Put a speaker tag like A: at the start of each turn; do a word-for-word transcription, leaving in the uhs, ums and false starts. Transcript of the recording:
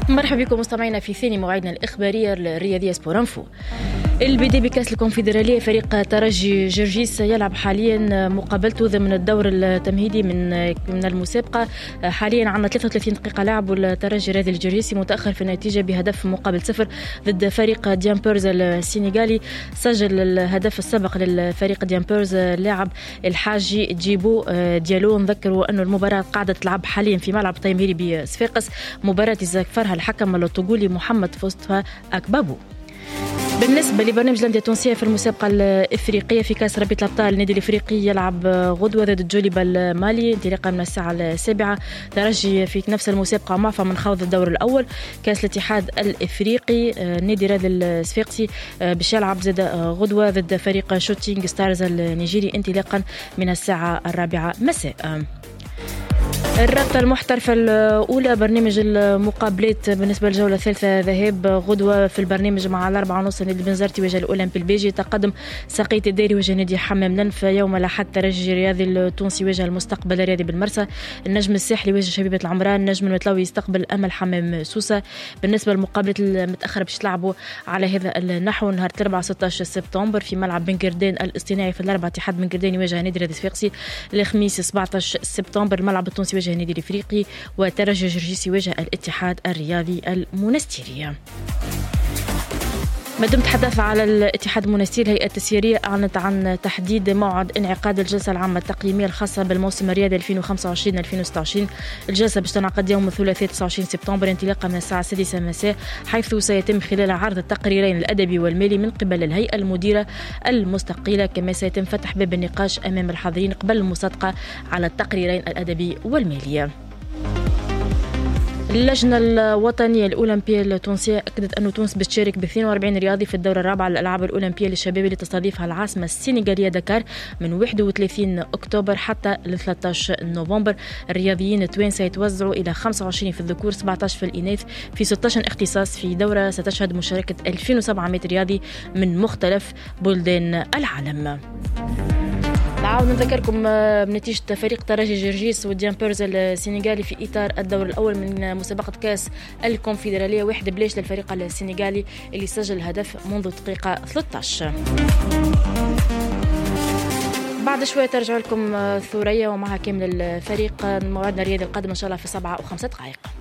A: مرحبا بكم مستمعينا في ثاني موعدنا الإخبارية الرياضية سبور انفو. البداية بكأس الكونفدرالية، فريق ترجي جرجيس يلعب حاليا مقابلته ضمن الدور التمهيدي من من المسابقة. حاليا عندنا ثلاثة وثلاثين دقيقة لعب، والترجي الرياضي الجرجيسي متأخر في النتيجة بهدف مقابل صفر ضد فريق ديامبرز السنغالي. سجل الهدف السابق للفريق ديامبرز اللاعب الحاجي جيبو ديالو. نذكروا أنه المباراة قاعدة تلعب حاليا في ملعب تيميري بصفاقس، مباراة يزكفرها الحكم الطوغولي محمد فوستفا أكبابو. بالنسبة لبرنامج الأندية التونسية في المسابقة الإفريقية في كأس رابطة الأبطال، النادي الإفريقي يلعب غدوة ضد جوليبا المالي انطلاقا من الساعة السابعة. ترجي في نفس المسابقة معفى من خوض الدور الأول. كأس الاتحاد الإفريقي، النادي الرياضي الصفاقسي باش يلعب زاد غدوة ضد فريق شوتينغ ستارز النيجيري انطلاقا من الساعة الرابعة مساء. الرابطة المحترفة الأولى، برنامج المقابلات بالنسبة للجولة الثالثة ذهاب غدوة في البرنامج مع الأربعة ونص نادي بنزرتي وجه الأولمبي البيجي. تقدم ساقية الداري وجه نادي حمام لنف. يوم الأحد ترجي الرياضي التونسي وجه المستقبل الرياضي بالمرسى. النجم الساحلي وجه شبيبة العمران. النجم المتلوي يستقبل أمل حمام سوسة. بالنسبة للمقابلات المتأخرة باش تلعبوا على هذا النحو نهار الأربعاء ستة عشر سبتمبر في ملعب بن قردان الاصطناعي في الأربعاء اتحاد بن قردان يواجه نادي الرياضي الصفاقسي. الخميس سبعة عشر سبتمبر الملعب التونسي يواجه نادي الإفريقي، وترجي جرجيسي يواجه الاتحاد الرياضي المنستيري. ما دمت تحدث على الاتحاد المنستيري، الهيئة التسييرية أعلنت عن تحديد موعد انعقاد الجلسة العامة التقييمية الخاصة بالموسم الرياضي ألفين وخمسة وعشرين ألفين وستة وعشرين. الجلسة باش تنعقد يوم الثلاثاء تسعة وعشرين سبتمبر انطلاقا من الساعة السادسة مساء، حيث سيتم خلال عرض التقريرين الأدبي والمالي من قبل الهيئة المديرة المستقلة، كما سيتم فتح باب النقاش أمام الحاضرين قبل المصادقة على التقريرين الأدبي والمالي. اللجنة الوطنية الأولمبية التونسية أكدت أن تونس بتشارك ب اثنين وأربعين رياضي في الدورة الرابعة للألعاب الأولمبية للشباب اللي تستضيفها العاصمة السنغالية دكار من واحد وثلاثين أكتوبر حتى ل ثلاثة عشر نوفمبر. الرياضيين التوانسة يتوزعوا إلى خمسة وعشرين في الذكور سبعة عشر في الإناث في ستة عشر اختصاص في دورة ستشهد مشاركة ألفين وسبعمائة رياضي من مختلف بلدان العالم. نعاود نذكركم بنتيجة فريق ترجي جرجيس وديامبرز السنغالي في إطار الدور الأول من مسابقة كأس الكونفدرالية. واحد بلاش للفريق السنغالي اللي سجل الهدف منذ دقيقة ثلاثة عشر. بعد شوية ترجع لكم ثورية ومعها كامل الفريق. موعدنا الرياضي القادم إن شاء الله في سبعة وخمسة دقائق.